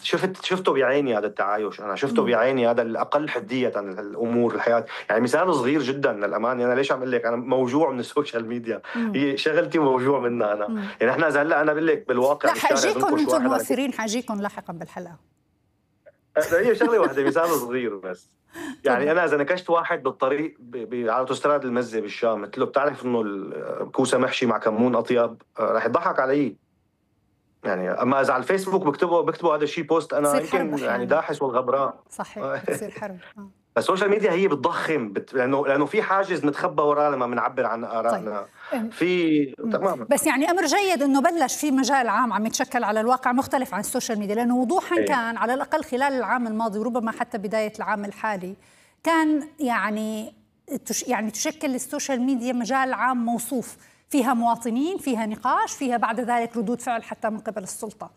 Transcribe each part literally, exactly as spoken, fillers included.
شفت شفته بعيني هذا التعايش، انا شفته بعيني هذا الاقل حديه الامور الحياه. يعني مثال صغير جدا للامانه، انا ليش عم اقول لك انا موجوع من السوشيال ميديا، هي شغلتي موجوع منها انا. مم. يعني احنا اذا هلا انا بقول لك بالواقع لا حاجيكم انتم المؤثرين، حاجيكم لاحقا بالحلقه. هي شغله واحده، مثال صغير بس. يعني انا اذا نكشت واحد بالطريق على اوتوستراد المزه بالشام، قلت له بتعرف انه الكوسه محشي مع كمون اطيب، رح يضحك علي. يعني اما اذا على الفيسبوك بكتبوا بكتبوا هذا الشيء بوست، انا يمكن يعني داحس والغبراء. صحيح بتصير حرب. السوشيال ميديا هي بتضخم بت... لانه لانه في حاجز نتخبى وراه لما بنعبر عن ارائنا. طيب. في تماما. بس يعني امر جيد انه بلش في مجال عام عم يتشكل على الواقع مختلف عن السوشيال ميديا، لانه وضوحا ايه. كان على الاقل خلال العام الماضي وربما حتى بدايه العام الحالي كان يعني تش... يعني تشكل السوشيال ميديا مجال عام موصوف، فيها مواطنين، فيها نقاش، فيها بعد ذلك ردود فعل حتى من قبل السلطة.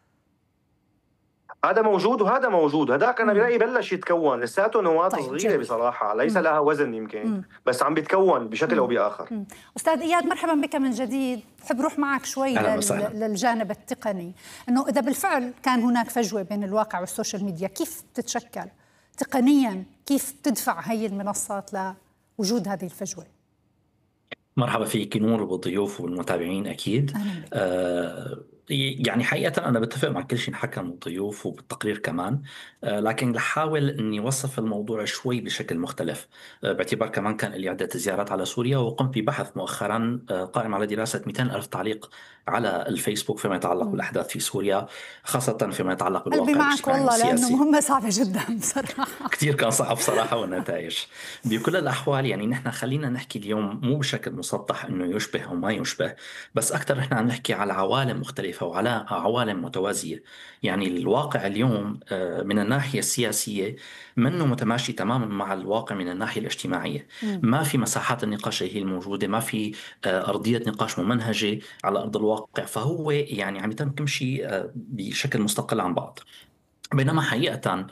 هذا موجود وهذا موجود، هذاك انا برايي بلش يتكون، لساته نواة طيب صغيره جميل. بصراحه ليس مم. لها وزن يمكن مم. بس عم بيتكون بشكل مم. او باخر. مم. استاذ اياد مرحبا بك من جديد. بحب روح معك شوي لل... للجانب التقني، انه اذا بالفعل كان هناك فجوه بين الواقع والسوشيال ميديا، كيف تتشكل تقنيا؟ كيف تدفع هي المنصات لوجود هذه الفجوه؟ مرحبا فيك نور وبالضيوف والمتابعين أكيد. آه يعني حقيقة أنا بتفق مع كل شيء انحكى من الضيوف وبالتقرير كمان، آه لكن لحاول أني وصف الموضوع شوي بشكل مختلف، آه باعتبار كمان كان لي عدة زيارات على سوريا، وقمت ببحث مؤخرا آه قائم على دراسة مئتين ألف تعليق على الفيسبوك فيما يتعلق بالأحداث في سوريا، خاصة فيما يتعلق بالواقع الاجتماعي والله لأنه مهمة صعبة جدا بصراحة. كثير كان صعب صراحة والنتائج. بكل الأحوال يعني نحن خلينا نحكي اليوم مو بشكل مسطح انه يشبه او ما يشبه، بس اكثر نحن عم نحكي على عوالم مختلفه وعلى عوالم متوازيه. يعني الواقع اليوم من الناحيه السياسيه منه متماشي تماما مع الواقع من الناحيه الاجتماعيه. م. ما في مساحات النقاش هي الموجوده، ما في ارضيه نقاش ممنهجه على ارض الواقع، فهو يعني عم يتم كل شيء بشكل مستقل عن بعض. بينما حقيقة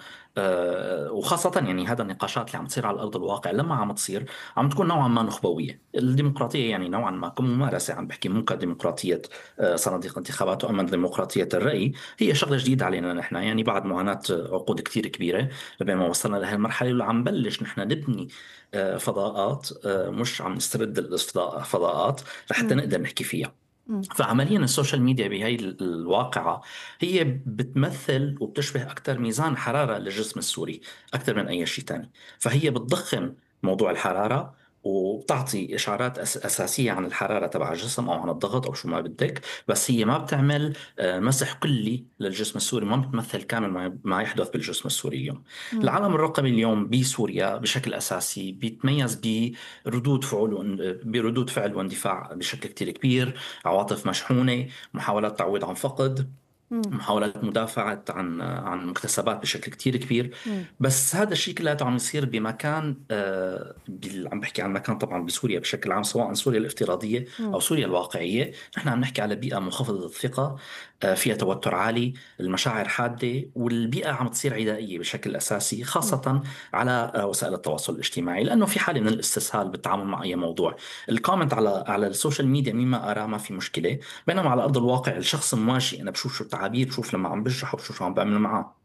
أه وخاصة يعني هذا النقاشات اللي عم تصير على أرض الواقع لما عم تصير عم تكون نوعا ما نخبوية. الديمقراطية يعني نوعا ما كممارسة، عم بحكي مو كديمقراطية أه صناديق انتخابات وأما ديمقراطية الرأي، هي شغلة جديدة علينا نحن، يعني بعد معاناة عقود كتير كبيرة لبين ما وصلنا لهالمرحلة اللي عم بلش نحن نبني أه فضاءات، أه مش عم نستبد الفضاءات لحتى نقدر نحكي فيها. فعمليا السوشيال ميديا بهي الواقعة هي بتمثل وبتشبه أكثر ميزان حرارة للجسم السوري أكثر من أي شيء تاني. فهي بتضخم موضوع الحرارة وبتعطي إشعارات أساسية عن الحرارة تبع الجسم أو عن الضغط أو شو ما بدك، بس هي ما بتعمل مسح كلي للجسم السوري، ما بتمثل كامل ما يحدث بالجسم السوري اليوم. م. العالم الرقمي اليوم بسوريا بشكل أساسي بيتميز بردود فعل بردود فعل واندفاع بشكل كتير كبير، عواطف مشحونة، محاولات تعويض عن فقد، محاولات مدافعة عن عن مكتسبات بشكل كتير كبير. مم. بس هذا الشيء كله عم يصير بمكان آه عم بحكي عن مكان طبعا بسوريا بشكل عام، سواء سوريا الافتراضية مم. أو سوريا الواقعية. نحن عم نحكي على بيئة منخفضة الثقة، آه فيها توتر عالي، المشاعر حادة، والبيئة عم تصير عدائية بشكل أساسي، خاصة مم. على آه وسائل التواصل الاجتماعي، لأنه في حالة من الاستسهال بالتعامل مع أي موضوع. الكومنت على على السوشيال ميديا مما أرى ما في مشكلة، بينما على أرض الواقع الشخص ماشي أنا بشوف شو التعابير، بشوف لما عم بشرح وبشوف شو عم بعمل معه.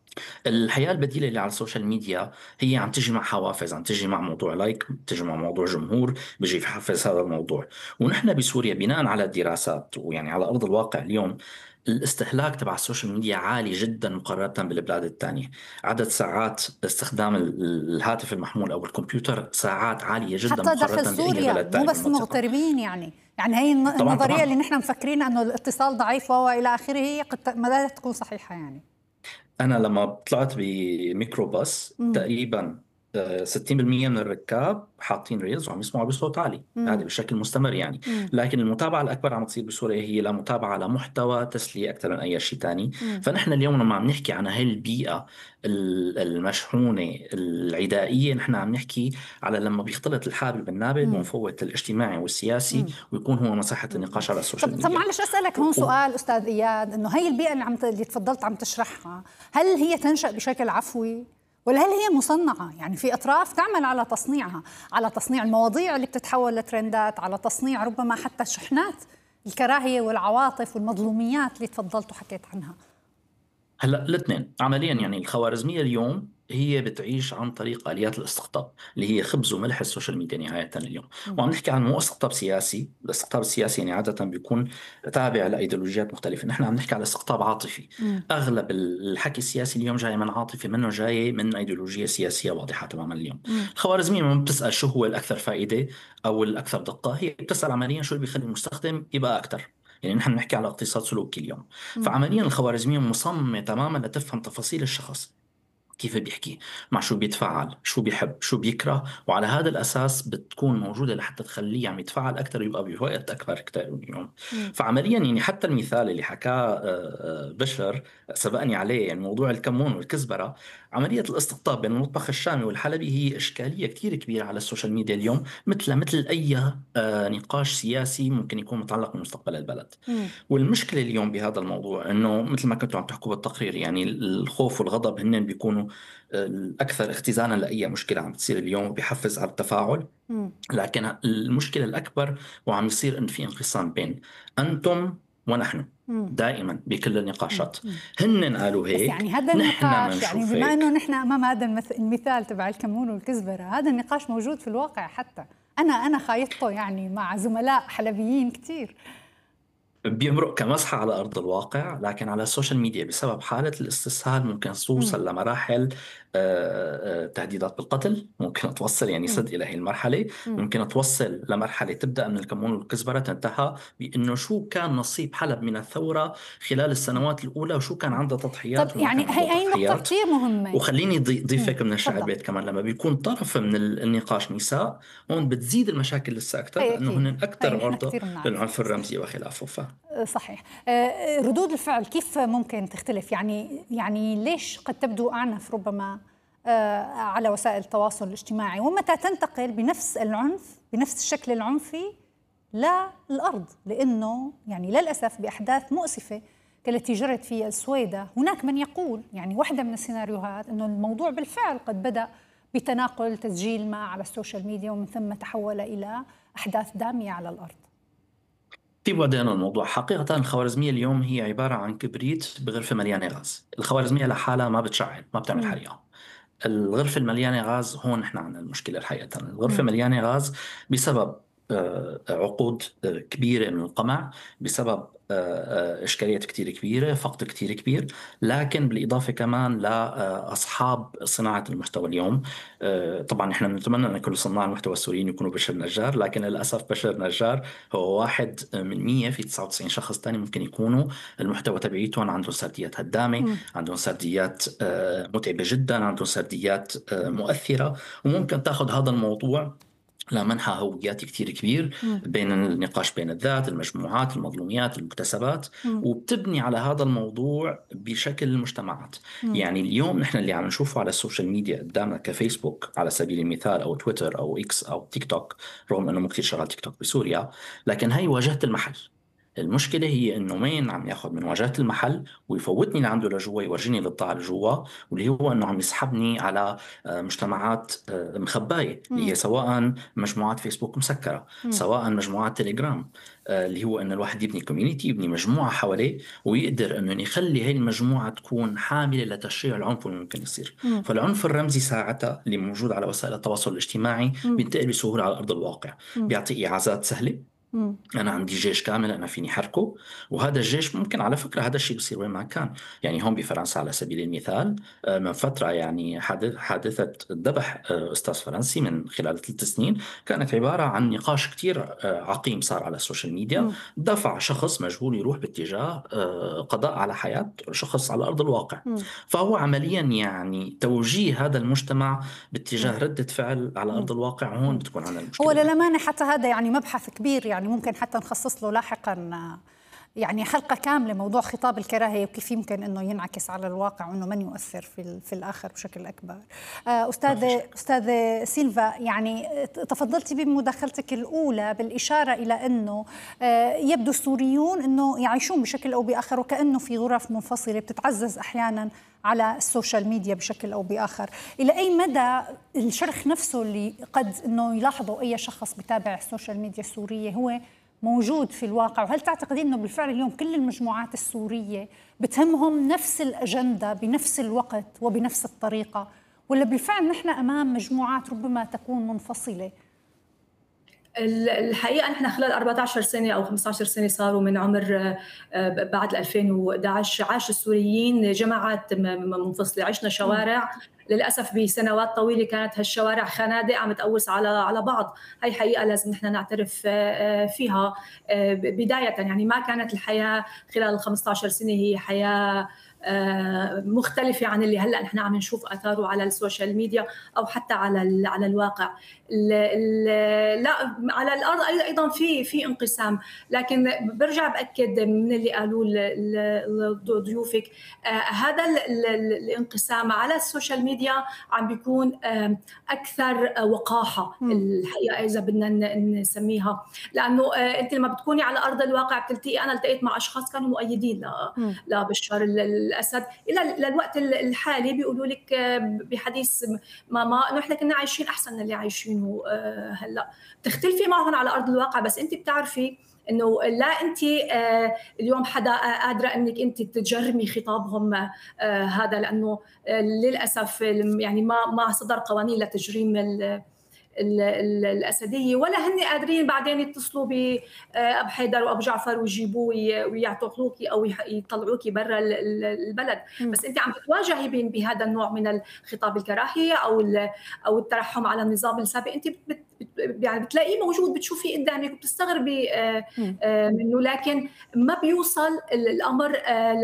الحياة البديلة اللي على السوشيال ميديا هي عم تجي مع حوافز، عم تجي مع موضوع لايك، تجي مع موضوع جمهور بيجي يحفز هذا الموضوع. ونحن بسوريا بناء على الدراسات ويعني على أرض الواقع اليوم الاستهلاك تبع السوشيال ميديا عالي جدا مقارنة بالبلاد الثانية. عدد ساعات استخدام الهاتف المحمول أو الكمبيوتر ساعات عالية جدا حتى داخل سوريا، مو بس مغتربين. يعني يعني هي النظرية طبعاً اللي نحن مفكرين أنه الاتصال ضعيف وإلى آخره هي قد ما لا تكون صحيحة. يعني أنا لما طلعت بميكروباص تقريباً ستين بالمئة من الركاب حاطين ريلز وعم يسمعوا بصوت عالي، هذا بشكل مستمر يعني. مم. لكن المتابعة الأكبر عم تصير بسوريا هي لمتابعة لمحتوى تسلية أكثر من أي شيء تاني. مم. فنحن اليوم لما عم نحكي عن هاي البيئة المشحونة العدائية، نحن عم نحكي على لما بيختلط الحابل بالنابل ونفوت الاجتماعي والسياسي مم. ويكون هو مساحة النقاش على السوشيال ميديا. طب معلش أسألك هون سؤال أستاذ إياد، إنه هاي البيئة اللي عم اللي تفضلت عم تشرحها، هل هي تنشأ بشكل عفوي ولا هل هي مصنعة؟ يعني في أطراف تعمل على تصنيعها، على تصنيع المواضيع اللي بتتحول لترندات، على تصنيع ربما حتى شحنات الكراهية والعواطف والمظلوميات اللي تفضلت وحكيت عنها. هلا الاثنين عمليا، يعني الخوارزميه اليوم هي بتعيش عن طريق اليات الاستقطاب اللي هي خبز وملح السوشيال ميديا نهايه اليوم. وعم نحكي عن مو استقطاب سياسي، الاستقطاب السياسي يعني عاده بيكون تابع لايديولوجيات مختلفه، نحن عم نحكي على استقطاب عاطفي. مم. اغلب الحكي السياسي اليوم جاي من عاطفه، منه جاي من ايديولوجيه سياسيه واضحه تماما اليوم. مم. الخوارزميه ما بتسال شو هو الاكثر فائده او الاكثر دقه، هي بتسال عمليا شو اللي بيخلي المستخدم يبقى اكثر. يعني نحن بنحكي على اقتصاد سلوكي اليوم. مم. فعمليا الخوارزمية مصممة تماما لتفهم تفاصيل الشخص، كيف بيحكي، مع شو بيتفاعل، شو بيحب، شو بيكره، وعلى هذا الأساس بتكون موجودة لحتى تخليه عم يتفاعل أكثر ويبقى بوقت أكبر كتير اليوم. مم. فعمليا يعني حتى المثال اللي حكاه آه، آه، بشر سبقني عليه، يعني موضوع الكمون والكزبرة، عملية الاستقطاب بين المطبخ الشامي والحلبي هي إشكالية كتير كبيرة على السوشيال ميديا اليوم، مثل مثل أي آه، نقاش سياسي ممكن يكون متعلق بمستقبل البلد. مم. والمشكلة اليوم بهذا الموضوع إنه مثل ما كنتوا عم تحكوا بالتقرير، يعني الخوف والغضب هن بيكونوا الأكثر اختزانا لأي مشكلة عم تصير اليوم، وبيحفز على التفاعل. مم. لكن المشكلة الأكبر وعم يصير إن في انقسام بين أنتم ونحن مم. دائما بكل النقاشات. مم. هن قالوا بس هيك، يعني هذا نحن النقاش، يعني بنشوف بما انه هيك. نحن امام هذا المث- المثال تبع الكمون والكزبره، هذا النقاش موجود في الواقع. حتى انا انا خايطته يعني مع زملاء حلبيين كثير. بيمرق كمسحة على أرض الواقع، لكن على السوشيال ميديا بسبب حالة الاستسهال ممكن توصل لمراحل آه، آه، تهديدات بالقتل، ممكن توصل يعني صد إلى هي المرحلة. مم. ممكن توصل لمرحلة تبدأ من الكمون والكزبرة تنتهى بأنه شو كان نصيب حلب من الثورة خلال السنوات الأولى، وشو كان عنده طب تضحيات وما يعني كان عنده هي هي نقطة تضحيات. كثير مهمة. وخليني ضي- ضيف مم. هيك من الشعر تفضل. البيت كمان، لما بيكون طرف من ال- النقاش نساء، هون بتزيد المشاكل لسه أكثر، هي لأنه هن أكيد، هي أكثر نحن عرضة كثير بنعرف. للعنف الرمزي وخلافه. ف... صحيح. آه، ردود الفعل كيف ممكن تختلف؟ يعني يعني ليش قد تبدو أعنف ربما آه، على وسائل التواصل الاجتماعي، ومتى تنتقل بنفس العنف بنفس الشكل العنفي للأرض؟ لأنه يعني للأسف بأحداث مؤسفة كالتي جرت في السويدة، هناك من يقول يعني واحدة من السيناريوهات أنه الموضوع بالفعل قد بدأ بتناقل تسجيل ما على السوشيال ميديا، ومن ثم تحول إلى أحداث دامية على الأرض. في بعدين الموضوع حقيقة، الخوارزمية اليوم هي عبارة عن كبريت بغرفة مليانة غاز. الخوارزمية لحالها ما بتشعل، ما بتعمل حريقة. الغرفة المليانة غاز هون احنا عندنا المشكلة الحقيقة. الغرفة مم. مليانة غاز بسبب آه، عقود آه، كبيرة من القمع، بسبب آه، آه، إشكاليات كتير كبيرة، فقد كتير كبير. لكن بالإضافة كمان لأصحاب صناعة المحتوى اليوم. آه، طبعا إحنا نتمنى أن كل صناع المحتوى السوريين يكونوا بشر نجار، لكن للأسف بشر نجار هو واحد من مية، في تسعة وتسعين شخص تاني ممكن يكونوا المحتوى تبعيتهم عندهم سرديات هدامة، مم. عندهم سرديات آه، متعبة جدا، عندهم سرديات آه، مؤثرة، وممكن تاخذ هذا الموضوع لمنحى هوياتي كتير كبير مم. بين النقاش بين الذات، المجموعات، المظلوميات، المكتسبات، مم. وبتبني على هذا الموضوع بشكل المجتمعات. مم. يعني اليوم نحن اللي عم نشوفه على السوشيال ميديا قدامنا كفيسبوك على سبيل المثال، أو تويتر أو إكس أو تيك توك، رغم أنه مو كثير شغال تيك توك بسوريا، لكن هي واجهة المحل. المشكلة هي إنه مين عم ياخذ من واجهة المحل ويفوتني لعنده لجوا، يورجيني القطاع لجوا، واللي هو إنه عم يسحبني على آه، مجتمعات آه، مخباية، اللي هي سواء مجموعات فيسبوك مسكرة، مم. سواء مجموعات تليجرام، آه، اللي هو إنه الواحد يبني كوميونيتي، يبني مجموعة حواليه، ويقدر إنه يخلي هاي المجموعة تكون حاملة لتشريع العنف اللي ممكن يصير. مم. فالعنف الرمزي ساعتها اللي موجود على وسائل التواصل الاجتماعي مم. بينتقل بسهولة على أرض الواقع، مم. بيعطي إعازات سهلة. مم. أنا عندي جيش كامل أنا فيني حركه، وهذا الجيش ممكن على فكرة هذا الشيء بيصير وين ما كان. يعني هون بفرنسا على سبيل المثال، آه، من فترة يعني حادث حادثة ذبح آه، أستاذ فرنسي من خلال ثلاث سنين، كانت عبارة عن نقاش كتير آه، عقيم صار على السوشيال ميديا. مم. دفع شخص مجهول يروح باتجاه آه، قضاء على حياة شخص على أرض الواقع. مم. فهو عمليا يعني توجيه هذا المجتمع باتجاه ردة فعل على أرض الواقع، هون بتكون عندنا المشكلة. هو للأمانة حتى هذا يعني مبحث كبير، يعني ممكن حتى نخصص له لاحقا يعني حلقة كاملة، موضوع خطاب الكراهية وكيف يمكن أنه ينعكس على الواقع وأنه من يؤثر في في الآخر بشكل أكبر. أستاذ أستاذ سيلفا، يعني تفضلتي بمداخلتك الأولى بالإشارة إلى أنه يبدو السوريون أنه يعيشون بشكل أو بآخر وكأنه في غرف منفصلة بتتعزز أحيانا على السوشيال ميديا بشكل أو بآخر. إلى أي مدى الشرخ نفسه اللي قد أنه يلاحظه أي شخص بتابع السوشيال ميديا السورية هو موجود في الواقع؟ وهل تعتقدين أنه بالفعل اليوم كل المجموعات السورية بتهمهم نفس الأجندة بنفس الوقت وبنفس الطريقة، ولا بالفعل نحن أمام مجموعات ربما تكون منفصلة؟ الحقيقة نحن خلال أربعة عشر سنة أو خمسة عشر سنة صاروا من عمر بعد ألفين وإحدى عشر عاش السوريين جماعات منفصلة، عشنا شوارع للأسف بسنوات طويلة كانت هالشوارع خنادق عم تقوس على على بعض. هاي حقيقة لازم نحن نعترف فيها بداية، يعني ما كانت الحياة خلال ال خمسة عشر سنة هي حياة مختلفة عن اللي هلأ نحن عم نشوف أثاره على السوشيال ميديا أو حتى على على الواقع. لا على الأرض أيضا في في انقسام، لكن برجع بأكد من اللي قالوه ضيوفك، هذا الانقسام على السوشيال ميديا عم بيكون أكثر وقاحة الحقيقة إذا بدنا نسميها، لأنه أنت لما بتكوني على أرض الواقع بتلتقي. أنا التقيت مع أشخاص كانوا مؤيدين لبشار الأسد، إلى للوقت الحالي بيقولوا لك بحديث ما ما إنه إحنا كنا عايشين أحسن من اللي عايشينه هلا. بتختلفي معهم على أرض الواقع، بس أنت بتعرفي إنه لا أنت اليوم حدا قادرة إنك أنت تجرمي خطابهم هذا، لأنه للأسف يعني ما ما صدر قوانين لتجريم الأسدية، ولا هن قادرين بعدين يتصلوا بأبو حيدر وأبو جعفر ويجيبوه ويعتقلوكي أو يطلعوكي برا البلد. م. بس أنت عم تتواجهي بهذا النوع من الخطاب الكراهية أو أو الترحم على النظام السابق. أنت بت يعني بتلاقيه موجود، بتشوفيه قدامك وبتستغربي منه، لكن ما بيوصل الأمر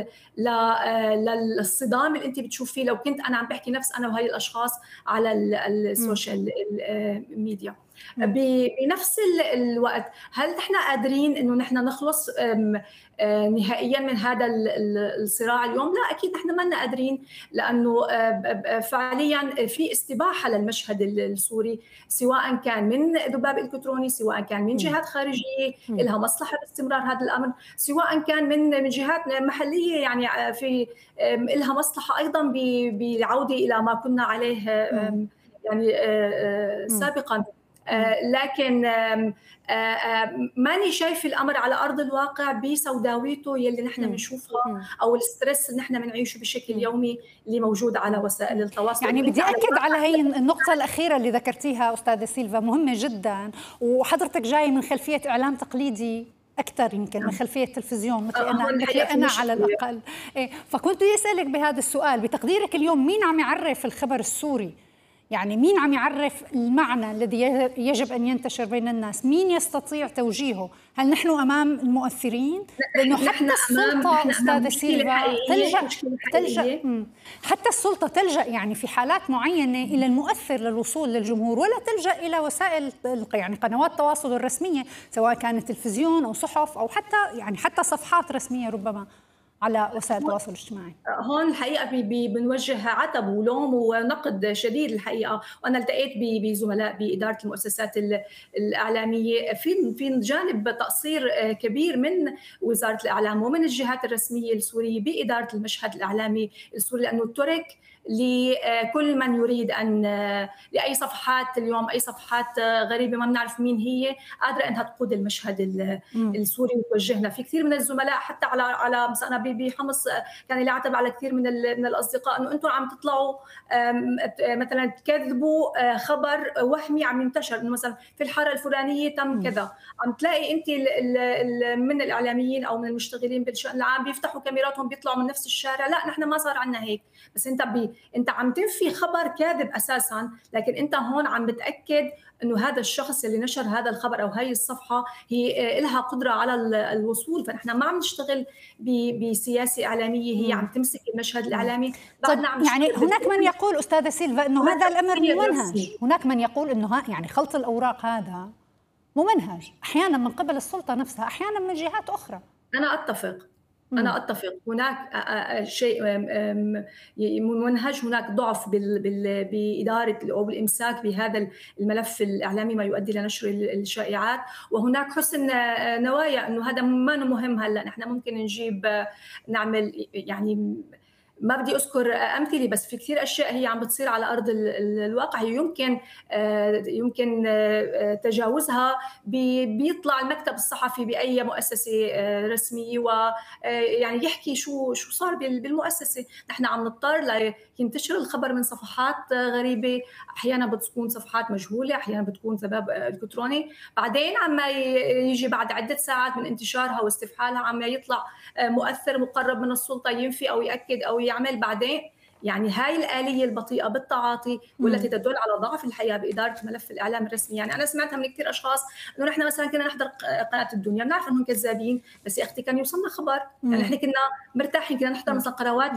للصدام اللي أنت بتشوفيه لو كنت أنا عم بحكي نفس أنا وهي الأشخاص على السوشيال ميديا. بنفس الوقت هل نحن قادرين إنه نحن نخلص نهائيا من هذا الصراع اليوم؟ لا أكيد نحن ما لنا قادرين، لأنه فعليا في استباحة للمشهد السوري، سواء كان من ذباب إلكتروني، سواء كان من جهات خارجية لها مصلحة باستمرار هذا الأمر، سواء كان من من جهات محلية يعني في لها مصلحة أيضا بالعودة إلى ما كنا عليه يعني سابقا. لكن ماني شايف الأمر على أرض الواقع بسوداويته يلي نحن بنشوفها أو الستريس اللي نحن بنعيشه بشكل يومي اللي موجود على وسائل التواصل. يعني بدي أكد على هي النقطة الأخيرة اللي ذكرتيها أستاذة سيلفا، مهمة جدا، وحضرتك جاي من خلفية إعلام تقليدي أكثر يمكن من خلفية التلفزيون مثل أنا مثل أنا على الأقل. إيه، فكنت بدي أسألك بهذا السؤال، بتقديرك اليوم مين عم يعرف الخبر السوري؟ يعني مين عم يعرف المعنى الذي يجب أن ينتشر بين الناس؟ مين يستطيع توجيهه؟ هل نحن أمام المؤثرين؟ لأنه حتى السلطة أستاذة سيلفا تلجأ, تلجأ حتى السلطة تلجأ يعني في حالات معينة إلى المؤثر للوصول للجمهور، ولا تلجأ إلى وسائل يعني قنوات التواصل الرسمية، سواء كانت تلفزيون أو صحف أو حتى يعني حتى صفحات رسمية ربما على وسائل التواصل الاجتماعي. هون الحقيقه بنوجه عتب ولوم ونقد شديد الحقيقه، وانا التقيت بزملاء باداره المؤسسات الاعلاميه في في جانب تقصير كبير من وزاره الاعلام ومن الجهات الرسميه السوريه باداره المشهد الاعلامي السوري، لانه ترك لكل من يريد أن لأي صفحات اليوم، أي صفحات غريبة ما بنعرف مين هي قادرة أنها تقود المشهد السوري وتوجهنا. في كثير من الزملاء حتى على على مثلا بحمص كان اللي عتب على كثير من من الأصدقاء أنه أنتم عم تطلعوا مثلا تكذبوا خبر وهمي عم ينتشر، أنه مثلا في الحارة الفلانية تم كذا. عم تلاقي أنت من الإعلاميين أو من المشتغلين بالشأن العام بيفتحوا كاميراتهم بيطلعوا من نفس الشارع. لا نحن ما صار عندنا هيك، بس أنت بي انت عم تنفي خبر كاذب اساسا، لكن انت هون عم بتاكد انه هذا الشخص اللي نشر هذا الخبر او هي الصفحه هي لها قدره على الوصول. فنحن ما عم نشتغل بسياسه اعلاميه هي عم تمسك المشهد الاعلامي. طيب يعني هناك من يقول استاذه سيلفا انه هذا الامر ممنهج، هناك من يقول انه يعني خلط الاوراق هذا ممنهج احيانا من قبل السلطه نفسها، احيانا من جهات اخرى. انا اتفق أنا أتفق، هناك شيء منهج، هناك ضعف بإدارة أو بالإمساك بهذا الملف الإعلامي ما يؤدي لنشر الشائعات، وهناك حسن نوايا إنه هذا ما مهم. هلا نحن ممكن نجيب نعمل يعني ما بدي اذكر امثله، بس في كثير اشياء هي عم بتصير على ارض الواقع هي يمكن يمكن تجاوزها. بيطلع المكتب الصحفي باي مؤسسه رسميه ويعني يحكي شو شو صار بالمؤسسه. نحن عم نضطر لينتشر الخبر من صفحات غريبه، احيانا بتكون صفحات مجهوله، احيانا بتكون سبب الكتروني، بعدين عما يجي بعد عده ساعات من انتشارها واستفحالها عما يطلع مؤثر مقرب من السلطه ينفي او ياكد او يعمل بعدين. يعني هاي الآلية البطيئة بالتعاطي والتي تدل على ضعف الحقيقة بإدارة ملف الإعلام الرسمي. يعني أنا سمعتها من كثير أشخاص إنه نحن مثلا كنا نحضر قناة الدنيا بنعرف إنهم كذابين، بس يا أختي كان يوصلنا خبر. يعني إحنا كنا مرتاحين، كنا نحضر مثلا قنوات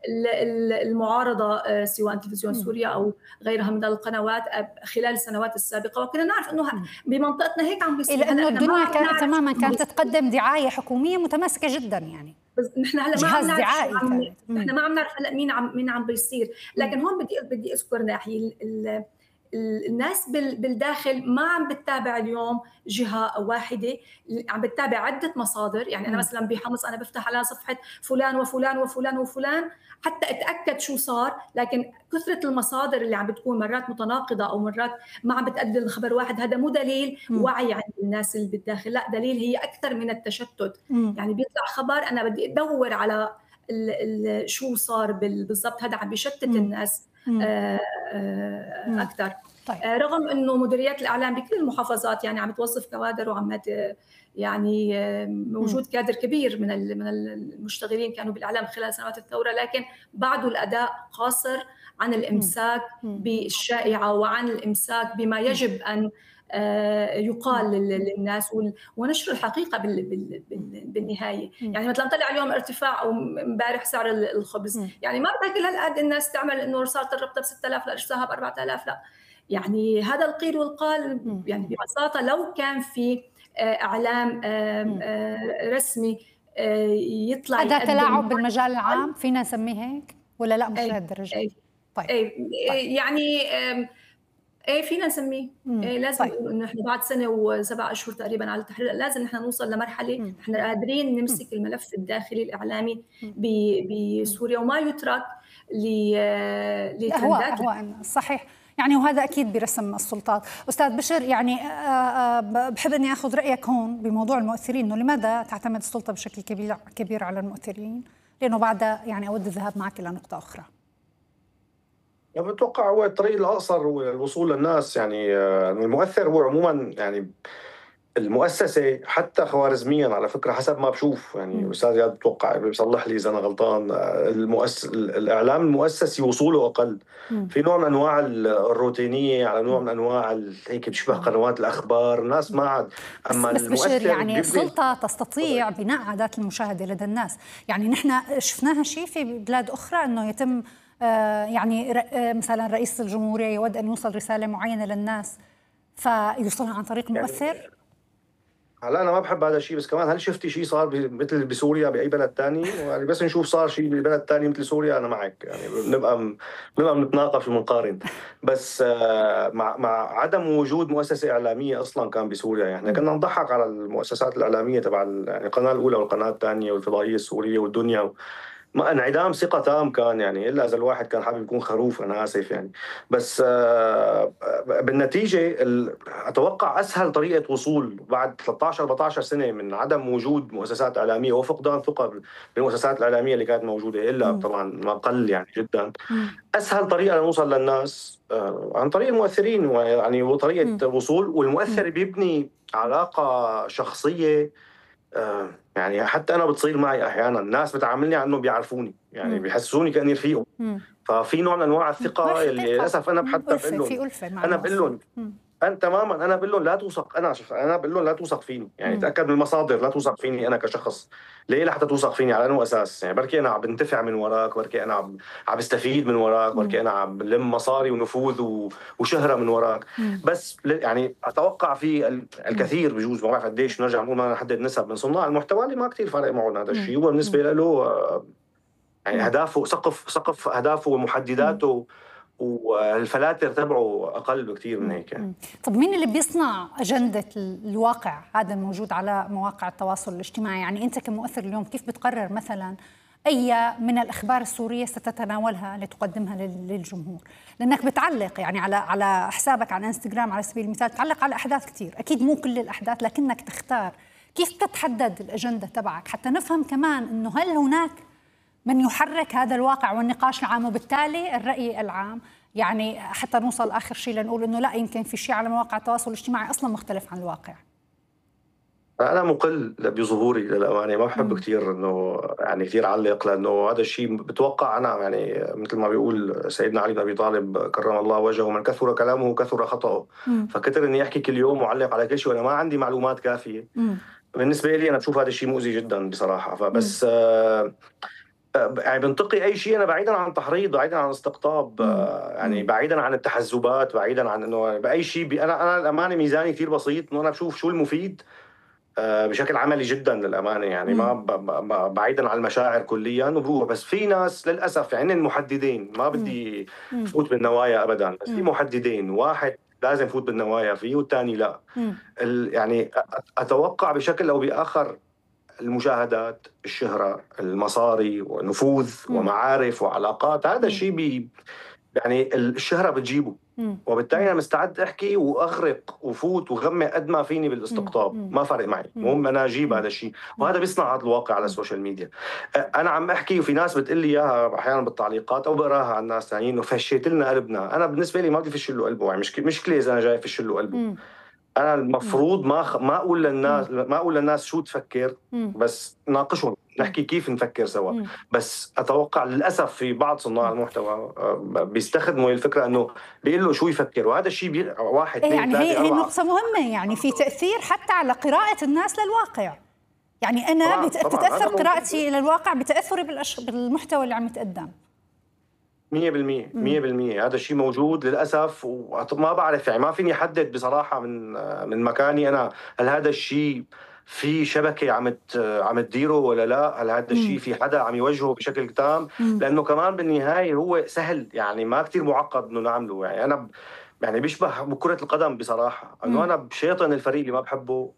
المعارضة سواء تلفزيون سوريا أو غيرها من القنوات خلال السنوات السابقة، وكنا نعرف إنه بمنطقتنا هيك عم بيصير. لأنه الدنيا كانت تماما كانت تقدم دعاية حكومية متماسكة جدا. يعني نحن هلا ما عم نعرف عم... نحن ما عم نعرف هلا مين عم مين عم بيصير. لكن هون بدي بدي اذكر ناحيه ال... ال... الناس بال... بالداخل ما عم بتتابع اليوم جهه واحده، عم بتتابع عده مصادر. يعني انا مثلا بحمص انا بفتح على صفحه فلان وفلان وفلان وفلان حتى اتاكد شو صار، لكن كثره المصادر اللي عم بتكون مرات متناقضه او مرات ما عم بتقدم الخبر واحد، هذا مو دليل وعي عند الناس اللي بالداخل، لا دليل هي اكثر من التشتت. يعني بيطلع خبر انا بدي ادور على ال ال شو صار بالضبط، هذا عم بيشتت الناس آآ آآ اكثر. طيب. رغم انه مديريات الاعلام بكل المحافظات يعني عم توظف كوادر وعم يعني موجود كادر كبير من من المشتغلين كانوا بالاعلام خلال سنوات الثوره، لكن بعده الاداء قاصر عن الامساك بالشائعه وعن الامساك بما يجب ان يقال للناس ونشر الحقيقه بالنهايه. يعني مثلا طلع اليوم ارتفاع او امبارح سعر الخبز، يعني ما بدها كل هالقد الناس تعمل انه صارت الربطه ب ستة آلاف لا اشتراها ب أربعة آلاف، لا. يعني هذا القيل والقال يعني ببساطه لو كان في اعلام رسمي يطلع هذا تلاعب بالمجال العام فينا نسميه هيك ولا لا؟ مش لهالدرجه. طيب. طيب يعني ايه فينا نسميه إيه لازم نقول طيب. انه احنا بعد سنه وسبع اشهر تقريبا على التحرير لازم نحن نوصل لمرحله احنا قادرين نمسك الملف الداخلي الاعلامي بسوريا وما يترك لترندات. هو هو صحيح يعني، وهذا اكيد برسم السلطات. استاذ بشر، يعني بحب اني اخذ رايك هون بموضوع المؤثرين، انه لماذا تعتمد السلطه بشكل كبير كبير على المؤثرين؟ لانه بعد يعني اود الذهاب معك الى نقطه اخرى. بتوقع هو الطريق الاقصر والوصول للناس. يعني المؤثر هو عموما يعني المؤسسه حتى خوارزميا على فكره حسب ما بشوف. يعني استاذ زياد بتوقع بيصلح لي اذا انا غلطان، المؤسس الاعلام المؤسسي وصوله اقل، في نوع من انواع الروتينيه، على نوع من انواع هيك بتشبه قنوات الاخبار، الناس ما عاد. اما بس المؤثر يعني السلطه تستطيع بناء عادات المشاهده لدى الناس. يعني نحن شفناها شيء في بلاد اخرى انه يتم آه يعني مثلا رئيس الجمهوريه يود ان يوصل رساله معينه للناس فيوصلها عن طريق مؤثر. هلا انا ما بحب هذا الشيء، بس كمان هل شفتي شيء صار مثل بسوريا باي بلد ثاني؟ يعني بس نشوف صار شيء ببلد ثاني مثل سوريا انا معك، يعني بنبقى بنبقى بنتناقش وبنقارن. بس مع مع عدم وجود مؤسسه اعلاميه اصلا كان بسوريا، يعني كنا نضحك على المؤسسات الاعلاميه تبع يعني القناه الاولى والقناه الثانيه والفضائيه السوريه والدنيا، ما انعدام ثقة تام كان، يعني إلا إذا الواحد كان حابب يكون خروف، أنا آسف يعني. بس بالنتيجة أتوقع أسهل طريقة وصول بعد ثلاثة عشر أربعة عشر سنة من عدم وجود مؤسسات إعلامية وفقدان ثقة بالمؤسسات الإعلامية اللي كانت موجودة، إلا طبعا ما قل يعني جدا. أسهل طريقة لنوصل للناس عن طريق المؤثرين، يعني وطريقة وصول، والمؤثر بيبني علاقة شخصية. يعني حتى انا بتصير معي احيانا ناس بتعاملني على انه بيعرفوني، يعني بيحسسوني كاني رفيقهم، ففي نوع من انواع الثقه اللي للاسف انا حتى بقول لهم انا بقول لهم انت تماما انا بقول لهم لا توثق، انا انا بقول لهم لا توثق فيني، يعني مم. تاكد من المصادر، لا توثق فيني انا كشخص. ليه لحتى توثق فيني؟ على انه اساس يعني بركي انا عم بنتفع من وراك، بركي انا عم عم بستفيد من وراك، بركي انا عم بلم مصاري ونفوذ وشهره من وراك. مم. بس يعني اتوقع في الكثير بجوز ما بعرف قديش نرجع نقول ما نحدد نسب من صناع المحتوى اللي ما كثير فارق معهم هذا الشيء، هو بالنسبه له يعني اهدافه سقف سقف اهدافه ومحدداته مم. والفلاتر تبعه أقل بكثير من هيك يعني. طب مين اللي بيصنع أجندة الواقع هذا الموجود على مواقع التواصل الاجتماعي؟ يعني أنت كمؤثر اليوم كيف بتقرر مثلا أي من الأخبار السورية ستتناولها لتقدمها للجمهور؟ لأنك بتعلق يعني على على حسابك على انستغرام على سبيل المثال، تعلق على أحداث كثير، أكيد مو كل الأحداث، لكنك تختار. كيف تتحدد الأجندة تبعك حتى نفهم كمان أنه هل هناك من يحرك هذا الواقع والنقاش العام وبالتالي الرأي العام، يعني حتى نوصل آخر شيء لنقول أنه لا، يمكن في شيء على مواقع التواصل الاجتماعي أصلا مختلف عن الواقع. أنا مقل بظهوري للأمانة، ما بحب كثير إنه يعني كثير علق، لأنه هذا الشيء بتوقع أنا يعني مثل ما بيقول سيدنا علي بن أبي طالب كرم الله وجهه، من كثر كلامه كثر خطأه. فكتر إني أحكي كل يوم وعلق على كل شيء وأنا ما عندي معلومات كافية. مم. بالنسبة لي أنا بشوف هذا الشيء مؤذي جدا بصراحة. فبس آه يعني بنتقي أي شيء أنا بعيدا عن تحريض، بعيدا عن استقطاب، آه يعني بعيدا عن التحزبات، بعيدا عن إنه بأي شيء. أنا أنا الأمانة ميزاني كثير بسيط، إنه أنا بشوف شو المفيد بشكل عملي جدا للأمانة. يعني ما بعيدا عن المشاعر كليا وبروح. بس في ناس للأسف يعني المحددين، ما بدي فوت بالنوايا أبدا، بس في محددين، واحد لازم فوت بالنوايا فيه والثاني لا. يعني أتوقع بشكل أو بآخر المشاهدات، الشهرة، المصاري ونفوذ ومعارف وعلاقات، هذا الشيء بي يعني الشهرة بتجيبه. مم. وبالتالي أنا مستعد أحكي وأغرق وفوت وغمي قد ما فيني بالاستقطاب. مم. ما فرق معي، المهم أنا أجيب هذا الشيء. وهذا بيصنع هذا الواقع على السوشيال ميديا. أنا عم أحكي وفي ناس بتقول لي إياها أحيانا بالتعليقات أو بقراها عن ناس ثانيين إنه فشيت لنا قلبنا. أنا بالنسبة لي ما بدي فش له قلبه، يعني مش مشكلة إذا أنا جاي فش له قلبه. مم. أنا المفروض ما خ... ما أقول للناس ما أقول للناس شو تفكر، بس ناقشهم، نحكي كيف نفكر سوا. مم. بس أتوقع للأسف في بعض صناع المحتوى بيستخدموا الفكرة إنه بيقول له شو يفكر، وهذا الشيء بي... واحد إيه يعني هي هي نقطة مهمة، يعني في تأثير حتى على قراءة الناس للواقع. يعني أنا طبعاً بت... طبعاً بتتأثر قراءتي للواقع بتأثري بالأش... بالمحتوى اللي عم يتقدم. مية بالمية مية بالمية هذا الشيء موجود للأسف. وما بعرف يعني ما فيني أحدد بصراحة من من مكاني أنا هل هذا الشيء في شبكة عم عم تديره ولا لا، هل هذا الشيء في حدا عم يوجهه بشكل تام، لأنه كمان بالنهاية هو سهل، يعني ما كتير معقد إنه نعمله. يعني أنا يعني بيشبه بكرة القدم بصراحة، انه انا بشيطن الفريق اللي ما بحبه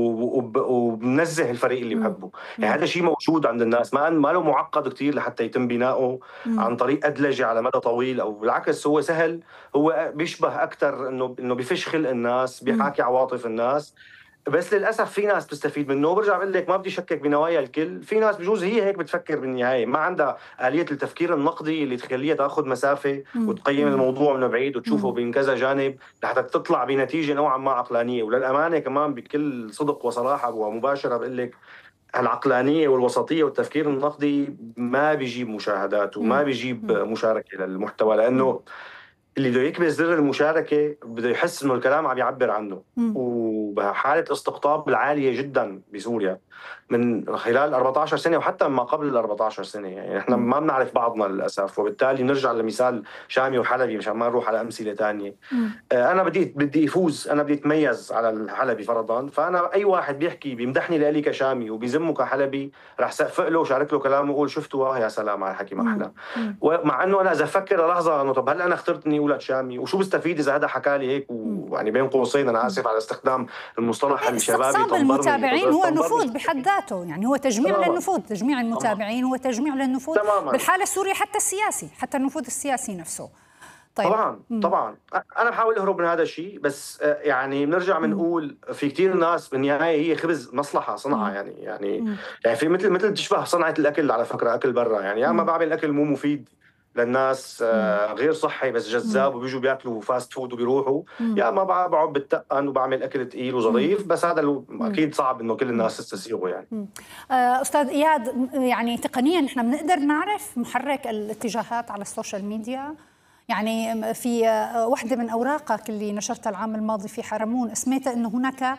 وبنزه الفريق اللي بحبه. يعني هذا شيء موجود عند الناس، ما ما له معقد كتير لحتى يتم بناؤه عن طريق أدلجة على مدى طويل، او بالعكس هو سهل. هو بيشبه اكثر انه انه بفش خلق الناس، بيحاكي عواطف الناس. بس للاسف في ناس بتستفيد منه. وبرجع بقول لك ما بدي شكك بنوايا الكل، في ناس بجوز هي هيك بتفكر بالنهايه، ما عندها آلية التفكير النقدي اللي تخليها تاخذ مسافه وتقيم الموضوع من بعيد وتشوفه من كذا جانب لحتى تطلع بنتيجه نوعا ما عقلانيه. وللامانه كمان بكل صدق وصراحه ومباشره بقول لك العقلانيه والوسطيه والتفكير النقدي ما بيجيب مشاهدات وما بيجيب مشاركه للمحتوى، لانه اللي بده يكبس زر المشاركة بده يحس إنه الكلام عم يعبر عنه. مم. وبحالة استقطاب العالية جدا بسوريا من خلال أربعة عشر سنة وحتى ما قبل ال أربعة عشر سنة، يعني إحنا ما بنعرف بعضنا للأسف. وبالتالي نرجع لمثال شامي وحلبي مشان ما نروح على أمثلة تانية. آه أنا بدي بدي يفوز، أنا بدي أتميز على الحلبي فرضا، فأنا أي واحد بيحكي بيمدحني لإلي كشامي وبيذمه كحلبي رح سقفق له وشارك له كلامه وأقول شفتوا يا سلام على الحكي ما أحلى. ومع إنه أنا إذا أفكر لحظة إنه طب هل أنا اخترتني ولد شامي وشو بستفيد إذا هذا حكى لي هيك، ويعني بين قوسين أنا آسف على استخدام المصطلح الشبابي استقطاب المتابعين هو نفوذ بحد ذاته، يعني هو تجميع تماما. للنفوذ، تجميع المتابعين هو تجميع للنفوذ تماما. بالحالة السورية حتى السياسي، حتى النفوذ السياسي نفسه. طيب. طبعا مم. طبعا انا بحاول اهرب من هذا الشيء، بس يعني بنرجع بنقول في كثير ناس بالنهايه هي خبز مصلحه صنعه. يعني يعني مم. يعني في مثل مثل تشبه صنعه الاكل على فكره، اكل برا. يعني يا ما بعمل اكل مو مفيد للناس، آه غير صحي بس جذاب وبيجوا بياكلوا فاست فود وبيروحوا، يا ما بقعد بتقن وبعمل اكل ثقيل وظريف. بس هذا اللي اكيد صعب انه كل الناس تستسيغه. يعني آه استاذ اياد، يعني تقنيا نحن بنقدر نعرف محرك الاتجاهات على السوشيال ميديا. يعني في واحدة من أوراقك اللي نشرتها العام الماضي في حرمون اسميتها أنه هناك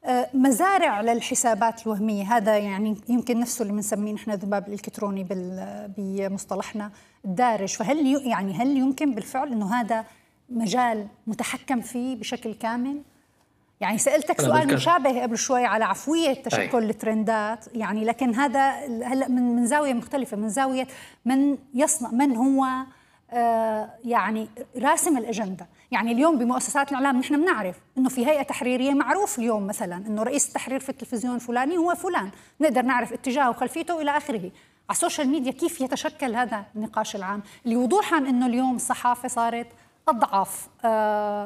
مزارع للحسابات الوهمية. هذا يعني يمكن نفسه اللي بنسميه نحن الذباب الإلكتروني بمصطلحنا الدارج. فهل يعني هل يمكن بالفعل أنه هذا مجال متحكم فيه بشكل كامل؟ يعني سألتك سؤال مشابه قبل شوي على عفوية تشكل الترندات، يعني لكن هذا هلا من من زاوية مختلفة، من زاوية من يصنع، من هو آه يعني راسم الأجندة. يعني اليوم بمؤسسات الإعلام نحن بنعرف إنه في هيئة تحريرية معروف اليوم مثلا إنه رئيس التحرير في التلفزيون الفلاني هو فلان، نقدر نعرف اتجاهه وخلفيته إلى آخره. على السوشيال ميديا كيف يتشكل هذا النقاش العام اللي وضوحا أنه اليوم الصحافة صارت أضعف آه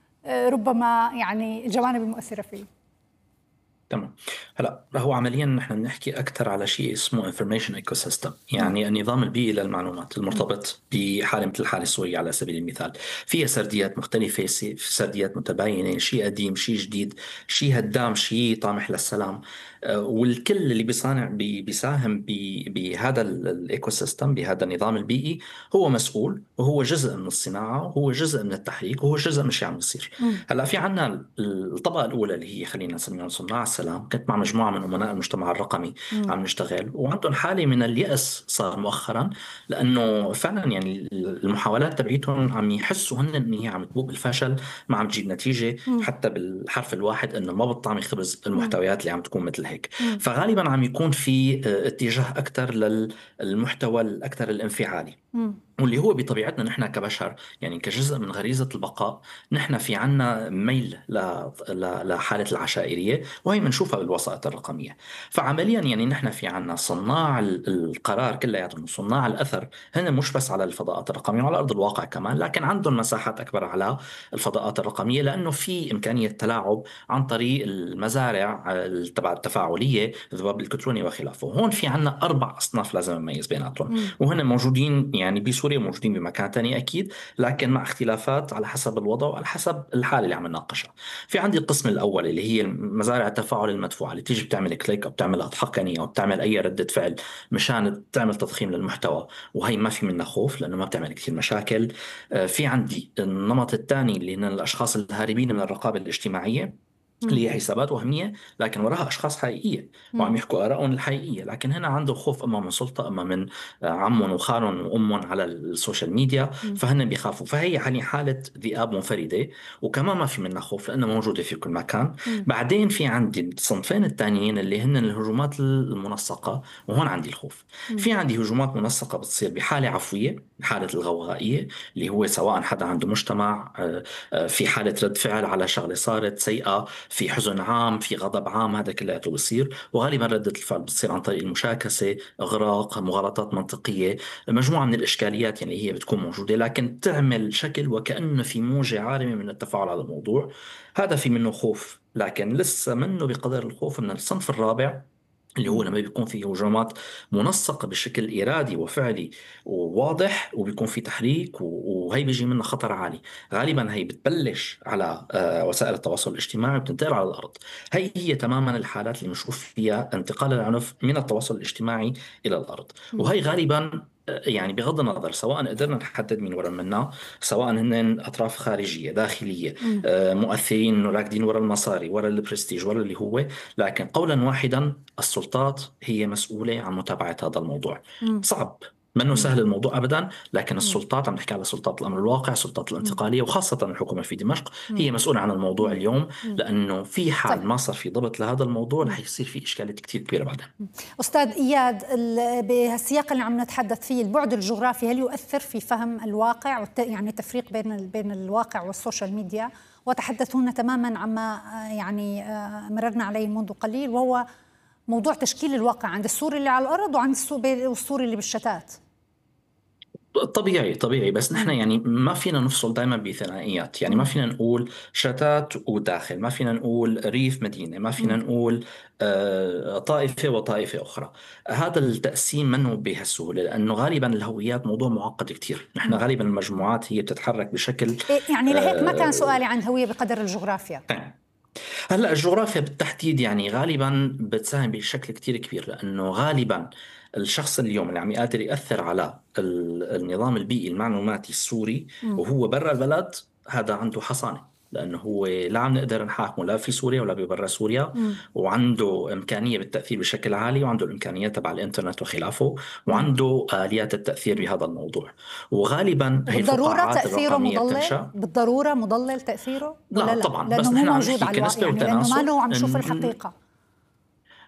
ربما يعني الجوانب المؤثرة فيه. تمام. هلا هو عمليا نحن بنحكي اكثر على شيء اسمه انفورميشن ايكو سيستم، يعني النظام البيئي للمعلومات المرتبط بحاله مثل الحاله السوريه على سبيل المثال. فيها سرديات مختلفه، سرديات متباينه، شيء قديم، شيء جديد، شيء هدام، شيء طامح للسلام، والكل اللي بيصانع بيساهم بهذا الايكو سيستم، بهذا النظام البيئي، هو مسؤول وهو جزء من الصناعه وهو جزء من التحريك وهو جزء من الشيء عم يصير. هلا في عندنا الطبقه الاولى اللي هي خلينا نسميهم صناع السلام. كنت مع مجموعه من امناء المجتمع الرقمي م. عم نشتغل، وعندهم حاله من اليأس صار مؤخرا، لانه فعلا يعني المحاولات تبعيتهم عم يحسوا هن ان هي عم تبوء بالفشل، ما عم تجيب نتيجه م. حتى بالحرف الواحد انه ما بتطعمي خبز المحتويات اللي عم تكون مثل هيك. م. فغالبا عم يكون في اتجاه اكثر للمحتوى الاكثر الانفعالي، م. واللي هو بطبيعتنا نحن كبشر، يعني كجزء من غريزة البقاء، نحن في عنا ميل لحالة العشائرية، وهي بنشوفها بالوسائط الرقمية. فعمليا يعني نحن في عنا صناع القرار كلياتهم، صناع الأثر، هن مش بس على الفضاءات الرقمية وعلى أرض الواقع كمان، لكن عندهم مساحات أكبر على الفضاءات الرقمية، لأنه في إمكانية تلاعب عن طريق المزارع التفاعلية، الذباب الإلكتروني وخلافه. هون في عنا أربع أصناف لازم نميز بيناتهم، وهن موجودين يعني بسوريا، موجودين بمكان تاني أكيد، لكن مع اختلافات على حسب الوضع وعلى حسب الحالة اللي عم نناقشها. في عندي القسم الأول اللي هي مزارع التفاعل المدفوعة، اللي تيجي بتعمل كليك أو بتعمل أضحكني أو بتعمل أي ردة فعل مشان تعمل تضخيم للمحتوى، وهي ما في منها خوف لأنه ما بتعمل كثير مشاكل. في عندي النمط الثاني اللي هن الأشخاص الهاربين من الرقابة الاجتماعية، اللي هي حسابات وهمية لكن وراها أشخاص حقيقية وعم يحكوا آرائهم الحقيقية، لكن هنا عنده خوف أما من سلطة، أما من عمهم وخالهم وأمهم على السوشيال ميديا، فهن بيخافوا. فهي يعني حالة ذئاب منفردة، وكمان ما في منها خوف لأنها موجودة في كل مكان. م. بعدين في عندي الصنفين الثانيين اللي هن الهجومات المنسقة، وهون عندي الخوف. م. في عندي هجومات منسقة بتصير بحالة عفوية، حالة الغوغائية، اللي هو سواء حدا عنده مجتمع في حالة رد فعل على شغلة صارت سيئة، في حزن عام، في غضب عام، هذا كله بيصير، وغالبا ردة الفعل بتصير عن طريق المشاكسة، إغراق، مغالطات منطقية، مجموعة من الإشكاليات يعني هي بتكون موجودة، لكن تعمل شكل وكأنه في موجة عارمة من التفاعل على الموضوع. هذا في منه خوف، لكن لسه منه بقدر الخوف من الصنف الرابع، اللي هو لما بيكون فيه هجومات منسقة بشكل إرادي وفعلي وواضح، وبيكون في تحريك، وهي بيجي منها خطر عالي. غالبا هي بتبلش على وسائل التواصل الاجتماعي وبتنتقل على الأرض. هي هي تماما الحالات اللي بنشوف فيها انتقال العنف من التواصل الاجتماعي إلى الأرض، وهي غالبا يعني بغض النظر سواء قدرنا نحدد مين ورا منا، سواء هن أطراف خارجية داخلية آه مؤثرين راكدين ورا المصاري، ورا البرستيج، ورا اللي هو، لكن قولا واحدا السلطات هي مسؤولة عن متابعة هذا الموضوع. م. صعب، منه سهل الموضوع أبدا، لكن السلطات، عم نحكي على سلطات الأمر الواقع، السلطات الانتقالية، وخاصة الحكومة في دمشق، هي مسؤولة عن الموضوع اليوم، لأنه في حال طيب. ما صار في ضبط لهذا الموضوع رح يصير في إشكالات كتير كبيرة بعدين. أستاذ إياد، بهالسياق اللي عم نتحدث فيه، البعد الجغرافي هل يؤثر في فهم الواقع، يعني تفريق بين بين الواقع والسوشيال ميديا؟ وتحدثونا تماما عما يعني مررنا عليه منذ قليل، وهو موضوع تشكيل الواقع عند السوري اللي على الأرض وعند السوري اللي بالشتات. طبيعي طبيعي بس نحن يعني ما فينا نفصل دائما بثنائيات، يعني ما فينا نقول شتات وداخل، ما فينا نقول ريف مدينة، ما فينا نقول آه طائفة وطائفة أخرى. هذا التقسيم منه بهالسهولة، لأنه غالبا الهويات موضوع معقد كتير. نحن غالبا المجموعات هي بتتحرك بشكل يعني لهيك ما كان سؤالي عن الهوية بقدر الجغرافيا. هلأ الجغرافيا بالتحديد يعني غالبا بتساهم بشكل كتير كبير، لأنه غالبا الشخص اليوم اللي عم يقدر يأثر على النظام البيئي المعلوماتي السوري م. وهو برا البلد، هذا عنده حصانة، لأنه هو لا عم نقدر نحاكمه لا في سوريا ولا ببرا سوريا، م. وعنده إمكانية بالتأثير بشكل عالي، وعنده الإمكانية تبع الإنترنت وخلافه، وعنده آليات التأثير بهذا الموضوع. وغالبا هي بالضرورة تأثيره مضلل؟ بالضرورة مضلل تأثيره؟ لا, لا طبعا، لأنه بس مو موجود على الواقع، يعني لأنه ما له عم نشوف الحقيقة.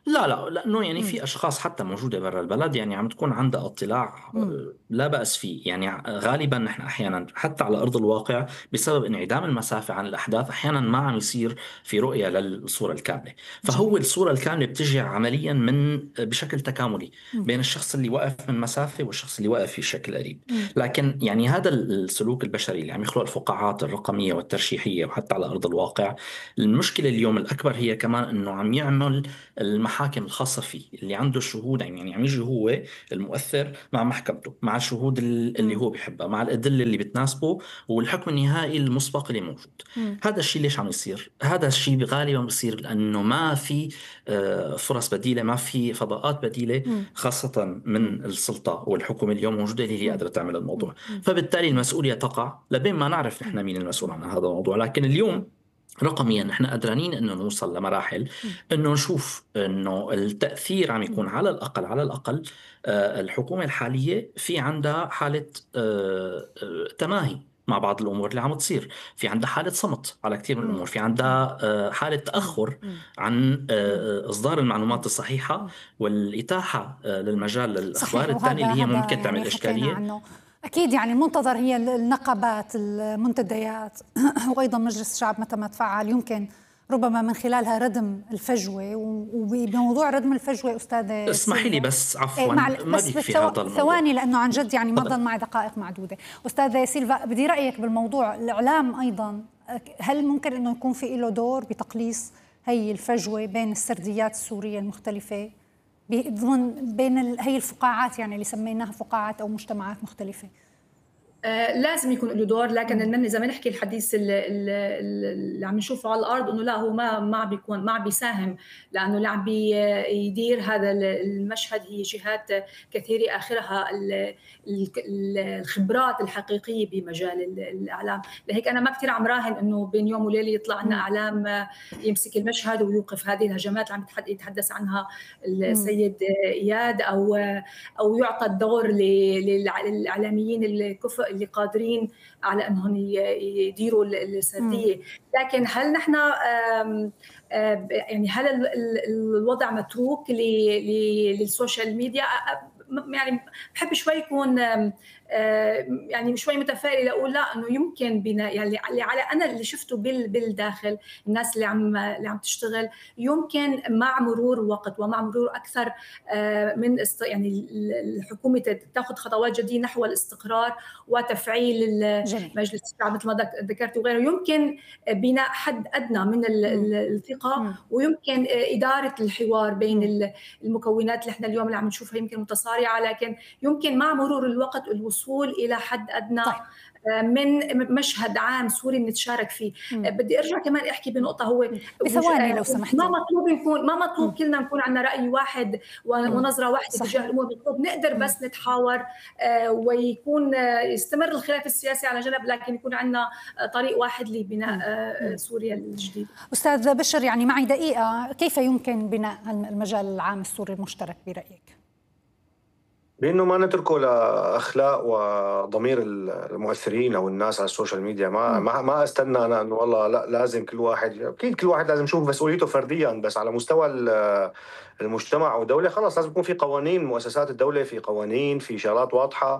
لا لا لانه يعني في اشخاص حتى موجوده برا البلد يعني عم تكون عندها اطلاع لا باس فيه. يعني غالبا نحن احيانا حتى على ارض الواقع بسبب انعدام المسافه عن الاحداث احيانا ما عم يصير في رؤيه للصوره الكامله. فهو جميل. الصوره الكامله بتجي عمليا من بشكل تكاملي بين الشخص اللي واقف من مسافه والشخص اللي واقف في شكل قريب. لكن يعني هذا السلوك البشري اللي عم يخلق الفقاعات الرقميه والترشيحيه وحتى على ارض الواقع، المشكله اليوم الاكبر هي كمان انه عم يعمل المحاكم الخاصة فيه اللي عنده الشهود. يعني عم يجي هو المؤثر مع محكمته مع الشهود اللي هو بيحبها مع الأدلة اللي بتناسبه والحكم النهائي المسبق اللي موجود. مم. هذا الشيء ليش عم يصير؟ هذا الشيء غالبا بيصير لأنه ما في فرص بديلة، ما في فضاءات بديلة مم. خاصة من السلطة والحكومة اليوم موجودة اللي هي قادرة تعمل الموضوع. مم. فبالتالي المسؤولية تقع لبين ما نعرف نحن مين المسؤول عن هذا الموضوع. لكن اليوم رقميا نحن قدرانين انه نوصل لمراحل انه نشوف انه التاثير عم يكون على الاقل على الاقل آه الحكومه الحاليه في عندها حاله آه آه تماهي مع بعض الامور اللي عم تصير، في عندها حاله صمت على كثير من الامور، في عندها آه حاله تاخر عن آه اصدار المعلومات الصحيحه والاتاحه آه للمجال للاخبار الثانيه اللي هي ممكن يعني تعمل اشكاليه. أكيد يعني المنتظر هي النقابات المنتديات وأيضا مجلس الشعب متى ما تفعل يمكن ربما من خلالها ردم الفجوة. وبموضوع ردم الفجوة أستاذة اسمحي لي بس عفوا ما بيكفي هذا الموضوع ثواني لأنه عن جد يعني ما ضل معي دقائق معدودة. أستاذة سيلفا بدي رأيك بالموضوع. الإعلام أيضا هل ممكن أنه يكون في له دور بتقليص هي الفجوة بين السرديات السورية المختلفة ضمن بين هي الفقاعات يعني اللي سميناها فقاعات أو مجتمعات مختلفة؟ آه لازم يكون له دور. لكن إن إذا ما نحكي الحديث اللي, اللي عم نشوفه على الأرض إنه لا هو ما ما بيكون ما بيساهم، لأنه اللي عم بيدير هذا المشهد هي جهات كثيرة آخرها الخبرات الحقيقية بمجال الإعلام. لهيك أنا ما كتير عم راهن إنه بين يوم وليلة يطلع لنا إعلام يمسك المشهد ويوقف هذه الهجمات اللي عم يتحدث عنها السيد إياد، أو أو يعطى الدور للإعلاميين الكفء اللي قادرين على أنهم يديروا السردية. لكن هل نحن يعني هل الوضع متروك للسوشيال ميديا؟ يعني بحب شوي يكون يعني شوي متفائله اقول لا انه يمكن بنا يعني على انا اللي شفته بالداخل الناس اللي عم اللي عم تشتغل يمكن مع مرور الوقت ومع مرور اكثر من يعني الحكومه تاخذ خطوات جديه نحو الاستقرار وتفعيل مجلس الشعب مثل ما ذكرت وغيره، يمكن بناء حد ادنى من الثقه ويمكن اداره الحوار بين المكونات اللي احنا اليوم اللي عم نشوفها يمكن متصارعه، لكن يمكن مع مرور الوقت الوصول الى حد ادنى طيب. من مشهد عام سوري بنتشارك فيه. مم. بدي ارجع كمان احكي بنقطه هو بثواني لو سمحتي. ما مطلوب نكون ما مطلوب مم. كلنا نكون عندنا راي واحد ونظره واحده تجاه الامور، مطلوب نقدر مم. بس نتحاور ويكون يستمر الخلاف السياسي على جنب، لكن يكون عندنا طريق واحد لبناء مم. سوريا الجديدة. استاذ بشر يعني معي دقيقه، كيف يمكن بناء المجال العام السوري المشترك برايك؟ بانه ما نتركه لاخلاق وضمير المؤثرين او الناس على السوشيال ميديا. ما ما ما استنى انا انه والله لا لازم كل واحد، اكيد كل واحد لازم يشوف مسؤوليته فرديا، بس على مستوى المجتمع او الدوله خلاص لازم يكون في قوانين. مؤسسات الدوله في قوانين، في شغلات واضحه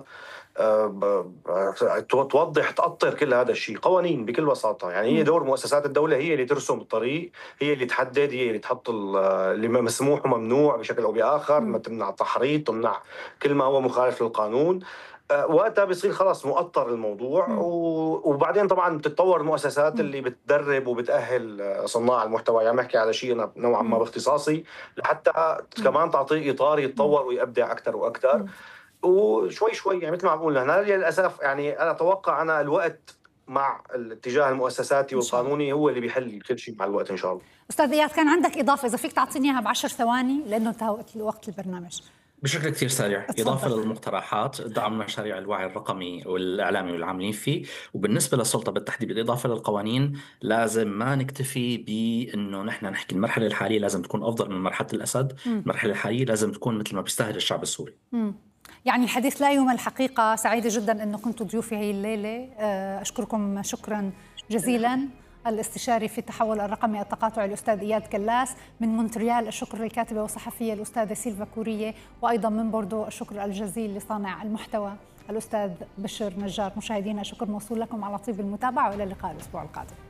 توضح تأطر كل هذا الشيء، قوانين بكل بساطة. يعني هي دور مؤسسات الدولة هي اللي ترسم الطريق، هي اللي تحدد، هي اللي تحط اللي مسموح وممنوع بشكل أو بآخر، ما تمنع التحريض، تمنع كل ما هو مخالف للقانون. وقتها بيصير خلاص مؤطر الموضوع. وبعدين طبعا بتتطور المؤسسات اللي بتدرب وبتأهل صناع المحتوى. يعني بحكي على شيء أنا نوعا ما باختصاصي لحتى كمان تعطيه إطار يتطور ويبدع أكثر وأكثر. وشوي شوي يعني مثل ما عم بقول هنا للاسف يعني انا اتوقع انا الوقت مع الاتجاه المؤسساتي والقانوني هو اللي بيحل كل شيء مع الوقت ان شاء الله. استاذ اياد كان عندك اضافه اذا فيك تعطيني اياها بعشر ثواني لانه انتهى وقت البرنامج. بشكل كثير سريع. اتفضل. إضافة للمقترحات دعم مشاريع الوعي الرقمي والإعلامي والعاملين فيه، وبالنسبة للسلطة بالتحديد بالإضافة للقوانين لازم ما نكتفي بأنه نحن نحكي المرحلة الحالية لازم تكون أفضل من مرحلة الأسد. م. المرحلة الحالية لازم تكون مثل ما بيستاهل الشعب السوري. م. يعني الحديث لا يمل حقيقة. سعيدة جدا أنه كنتوا ضيوفي هي الليلة، أشكركم شكرا جزيلا. الاستشاري في التحول الرقمي التقاطعي الأستاذ إياد كلاس، من مونتريال الشكر للكاتبة والصحفية الأستاذة سيلفا كورية، وأيضا من بوردو الشكر الجزيل لصانع المحتوى الأستاذ بشر نجار. مشاهدينا شكر موصول لكم على طيب المتابعة، وإلى اللقاء الأسبوع القادم.